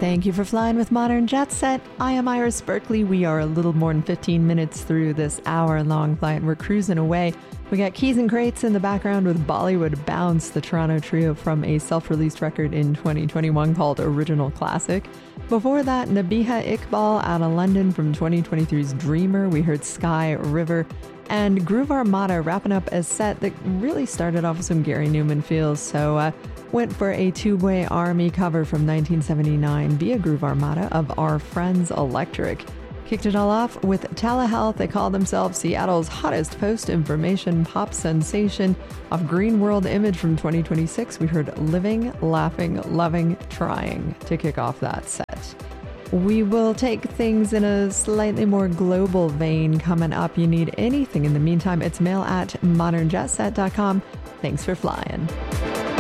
Thank you for flying with Modern Jet Set. I am Iris Berkeley. We are a little more than 15 minutes through this hour-long flight. We're cruising away. We got Keys and Crates in the background with Bollywood Bounce, the Toronto trio from a self-released record in 2021 called Original Classic. Before that, Nabiha Iqbal out of London from 2023's Dreamer. We heard Sky River. And Groove Armada wrapping up a set that really started off with some Gary Newman feels. So went for a Two-Way Army cover from 1979 via Groove Armada of Our Friends Electric. Kicked it all off with Telehealth. They call themselves Seattle's hottest post-information pop sensation. Off Green World Image from 2026, we heard Living, Laughing, Loving, Trying to kick off that set. We will take things in a slightly more global vein coming up. You need anything in the meantime, it's mail@modernjetset.com. Thanks for flying.